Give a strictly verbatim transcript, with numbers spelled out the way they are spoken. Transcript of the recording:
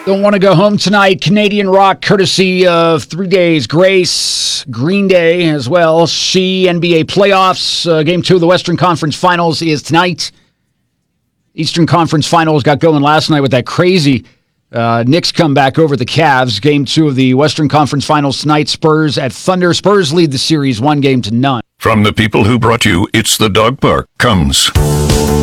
Don't want to go home tonight. Canadian rock, courtesy of Three Days Grace, Green Day as well. She N B A playoffs. Uh, game two of the Western Conference Finals is tonight. Eastern Conference Finals got going last night with that crazy uh, Knicks comeback over the Cavs. Game two of the Western Conference Finals tonight. Spurs at Thunder. Spurs lead the series one game to none. From the people who brought you It's the Dog Park comes